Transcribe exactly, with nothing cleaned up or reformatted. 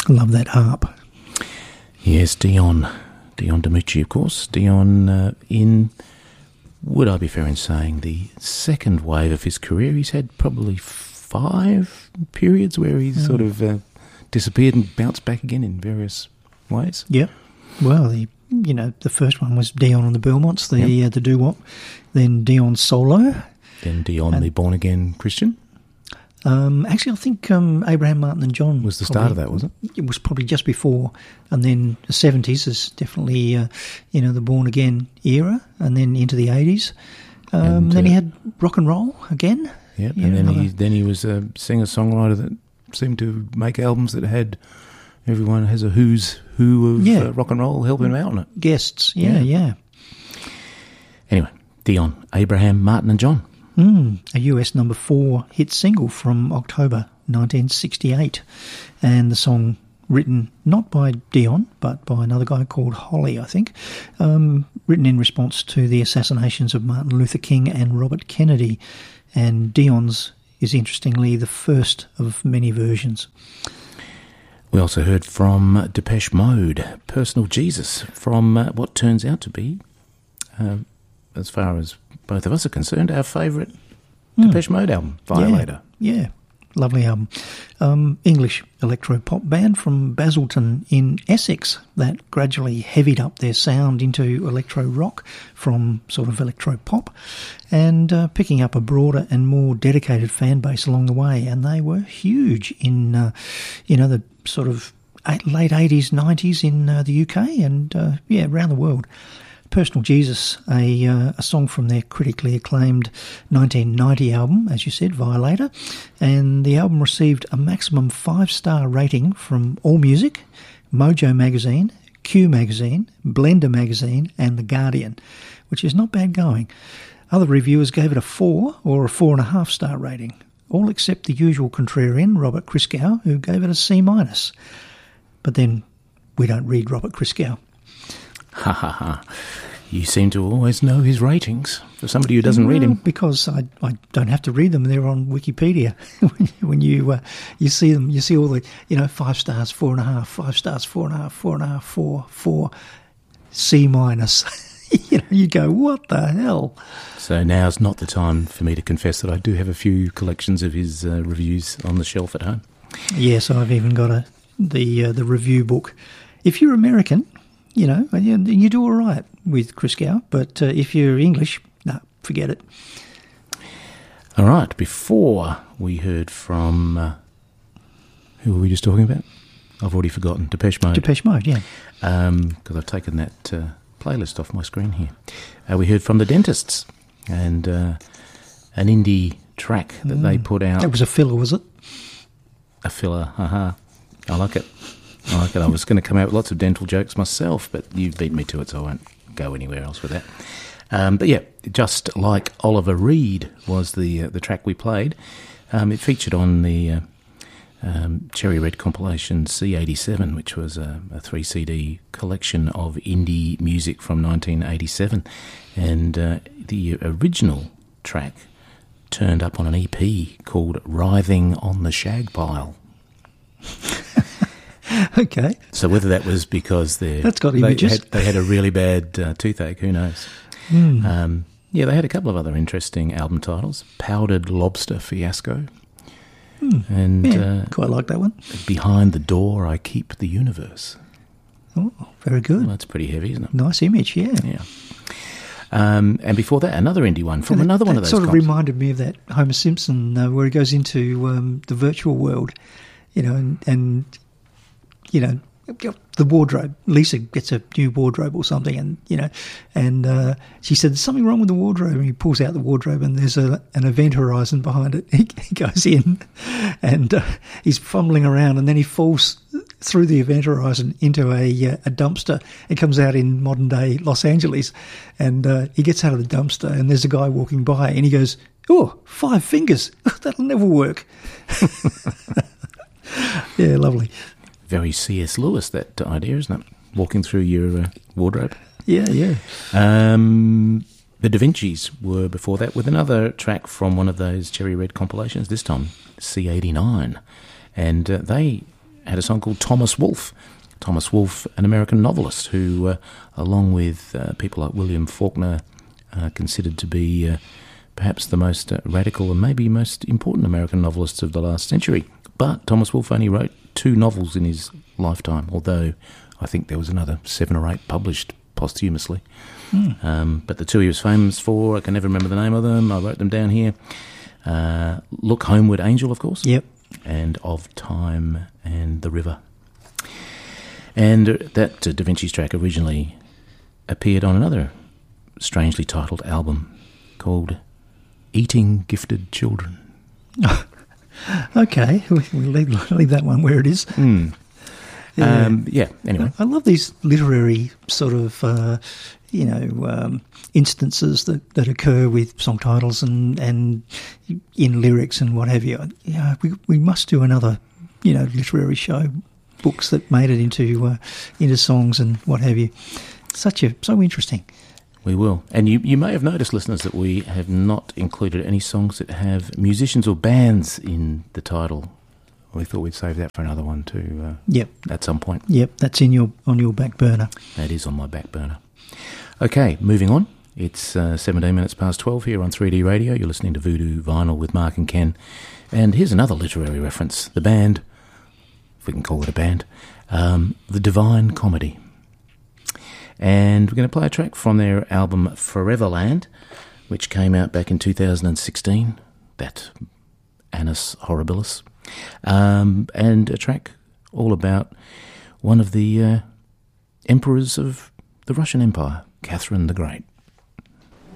Love that harp. Yes, Dion. Dion DiMucci, of course. Dion uh, in, would I be fair in saying, the second wave of his career. He's had probably five periods where he's mm. sort of uh, disappeared and bounced back again in various ways. Yeah. Well, the, you know, the first one was Dion and the Belmonts, the, yep. uh, the doo-wop. Then Dion solo. Then Dion, and the born-again Christian. Um, actually, I think um, Abraham Martin and John was the probably, start of that, was it? It was probably just before, and then the seventies is definitely, uh, you know, the born again era, and then into the eighties. Um, and, then uh, he had rock and roll again. Yep, and then he then he was a singer songwriter that seemed to make albums that had everyone has a who's who of yeah. uh, rock and roll helping him out on it. Guests, yeah, yeah. yeah. Anyway, Dion, Abraham Martin and John. Mm, a U S number four hit single from October nineteen sixty-eight, and the song written not by Dion but by another guy called Holly, I think, um, written in response to the assassinations of Martin Luther King and Robert Kennedy, and Dion's is interestingly the first of many versions. We also heard from Depeche Mode, Personal Jesus, from uh, what turns out to be, uh, as far as both of us are concerned, our favourite mm. Depeche Mode album, Violator. Yeah, yeah. Lovely album. Um, English electro-pop band from Basildon in Essex that gradually heavied up their sound into electro-rock from sort of electro-pop, and uh, picking up a broader and more dedicated fan base along the way. And they were huge in, uh, you know, the sort of late eighties, nineties in uh, the U K and, uh, yeah, around the world. Personal Jesus, a, uh, a song from their critically acclaimed nineteen ninety album, as you said, Violator, and the album received a maximum five-star rating from AllMusic, Mojo Magazine, Q Magazine, Blender Magazine, and The Guardian, which is not bad going. Other reviewers gave it a four or a four and a half star rating, all except the usual contrarian, Robert Christgau, who gave it a C minus. But then we don't read Robert Christgau. Ha ha ha. You seem to always know his ratings for somebody who doesn't well, read him. Because I, I don't have to read them. They're on Wikipedia. when you uh, you see them, you see all the, you know, five stars, four and a half, five stars, four and a half, four and a half, four, four, C minus. you know, you go, what the hell? So now's not the time for me to confess that I do have a few collections of his uh, reviews on the shelf at home. Yes, I've even got a the uh, the review book. If you're American, you know, you, you do all right with Christgau, but uh, if you're English, no, nah, forget it. All right, before we heard from, uh, who were we just talking about? I've already forgotten. Depeche Mode. Depeche Mode, yeah. Because um, I've taken that uh, playlist off my screen here. Uh, we heard from The Dentists, and uh, an indie track that mm. they put out. That was a filler, was it? A filler, haha. I like it. I like it. I was going to come out with lots of dental jokes myself, but you beat me to it, so I won't go anywhere else with that. Um, but yeah, just like Oliver Reed was the uh, the track we played. Um, it featured on the uh, um, Cherry Red compilation C eighty-seven, which was a, a three C D collection of indie music from nineteen eighty-seven. And uh, the original track turned up on an E P called Writhing on the Shag Pile. Okay. So whether that was because That's got they, images. had, they had a really bad uh, toothache, who knows? Mm. Um, yeah, they had a couple of other interesting album titles. Powdered Lobster Fiasco. Mm. And yeah, uh, quite like that one. Behind the Door I Keep the Universe. Oh, very good. Well, that's pretty heavy, isn't it? Nice image, yeah. Yeah. Um, and before that, another indie one from and another that, one that of those sort of comps. reminded me of that Homer Simpson uh, where he goes into um, the virtual world, you know, and, and you know, the wardrobe. Lisa gets a new wardrobe or something, and you know, and uh, she said, "There's something wrong with the wardrobe." And he pulls out the wardrobe, and there's a, an event horizon behind it. He, he goes in, and uh, he's fumbling around, and then he falls through the event horizon into a uh, a dumpster. It comes out in modern day Los Angeles, and uh, he gets out of the dumpster, and there's a guy walking by, and he goes, "Oh, five fingers! That'll never work." Yeah, lovely. Very C S Lewis, that idea, isn't it? Walking through your uh, wardrobe. Yeah, yeah. Um, the Da Vinci's were before that with another track from one of those Cherry Red compilations, this time C eighty-nine. And uh, they had a song called Thomas Wolfe. Thomas Wolfe, an American novelist who, uh, along with uh, people like William Faulkner, uh, considered to be uh, perhaps the most uh, radical and maybe most important American novelists of the last century. But Thomas Wolfe only wrote two novels in his lifetime, although I think there was another seven or eight published posthumously. Mm. Um, but the two he was famous for, I can never remember the name of them, I wrote them down here. Uh, Look Homeward, Angel, of course. Yep. And Of Time and the River. And that uh, Da Vinci's track originally appeared on another strangely titled album called Eating Gifted Children. Okay, we'll leave, leave that one where it is. Mm. Yeah. Um, yeah, anyway. I love these literary sort of, uh, you know, um, instances that, that occur with song titles and, and in lyrics and what have you. Yeah, we, we must do another, you know, literary show. Books that made it into uh, into songs and what have you. Such a so interesting. We will. And you, you may have noticed, listeners, that we have not included any songs that have musicians or bands in the title. We thought we'd save that for another one too. Uh, yep. At some point. Yep, that's in your on your back burner. That is on my back burner. Okay, moving on. It's uh, seventeen minutes past twelve here on three D Radio. You're listening to Voodoo Vinyl with Mark and Ken. And here's another literary reference. The band, if we can call it a band, um, The Divine Comedy. And we're going to play a track from their album Foreverland, which came out back in two thousand sixteen, that Annus Horribilis, um, and a track all about one of the uh, emperors of the Russian Empire, Catherine the Great.